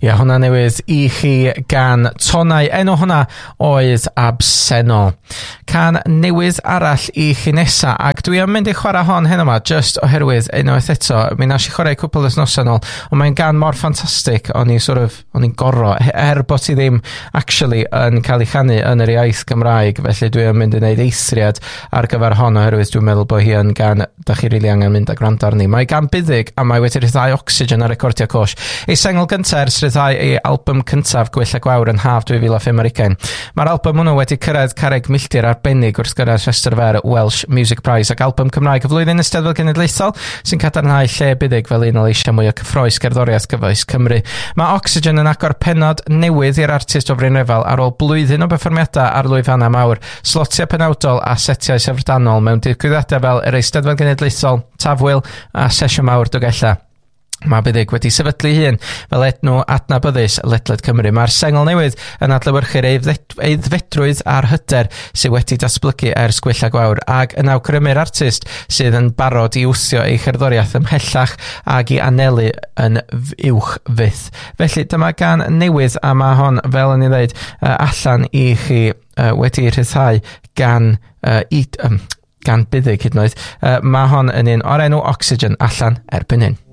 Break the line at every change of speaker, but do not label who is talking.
Ia, hwnna newydd I chi gan Tonau. Enw hwnna oedd Absennol. Can newydd arall I chi nesa, ac dwi am mynd I chwarae hon heno yma, just oherwydd unwaith eto. Mi nes I chwarae cwpl wythnosau nôl, ond mae'n gan mor ffantastig, o'n i'n gorro, bod I ddim actually yn cael ei chanu yn yr iaith Gymraeg, felly dwi am mynd I wneud eithriad ar gyfer hon, oherwydd dwi'n meddwl bod hi yn gan, da chi rili angen mynd a gwrando arni. Mae gan Buddig, a mae wedi rhyddhau Oxygen ar recordio cosh. Ei sengl gyntaf ers rhyddhau ei album cyntaf Gwyll a Gwawr yn haf 2015. Mae'r album hwnnw wedi cyrraedd carreg milltir arbennig wrth gyrraedd rhestr fer Welsh Music Prize ac album Cymraeg y flwyddyn Eisteddfod Genedlaethol sy'n cadarnhau lle Buddig fel un o leisiau mwy o cyffroes gerddoriaeth gyfoes Cymru. Mae Oxygen yn agor pennod newydd i'r artist o Frinrefel ar ôl blwyddyn o berfformiadau ar lwyfannau mawr, slotiau penawdol a setiau sefrdanol mewn digwyddiadau fel yr Eisteddfod Genedlaethol, Tafwyl a sesiwn mawr Dogella. Mae Buddig wedi sefydlu hun fel enw adnabyddus ledled Cymru. Mae'r sengl newydd yn adlewyrchu'r eiddfedrwydd a'r hyder sydd wedi datblygu ers Gwyll a Gwawr ac yn awgrymu'r artist sydd yn barod I wthio ei cherddoriaeth ymhellach ac I anelu yn uwch fyth. Felly dyma gan newydd a mae hon fel yn ei ddeud allan I chi wedi rhyddhau gan Buddig hyd yn oed. Mae hon yn un o'r enw Oxygen allan erbyn hyn.